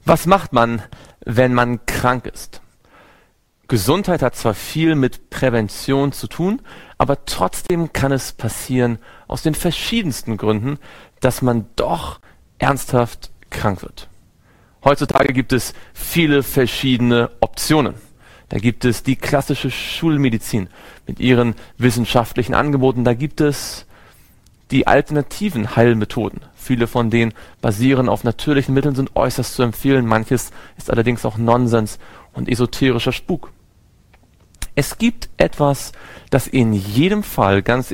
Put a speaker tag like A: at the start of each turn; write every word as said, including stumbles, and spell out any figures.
A: Was macht man, wenn man krank ist? Gesundheit hat zwar viel mit Prävention zu tun, aber trotzdem kann es passieren, aus den verschiedensten Gründen, dass man doch ernsthaft krank wird. Heutzutage gibt es viele verschiedene Optionen. Da gibt es die klassische Schulmedizin mit ihren wissenschaftlichen Angeboten. Da gibt es die alternativen Heilmethoden. Viele von denen basieren auf natürlichen Mitteln, sind äußerst zu empfehlen. Manches ist allerdings auch Nonsens und esoterischer Spuk. Es gibt etwas, das in jedem Fall ganz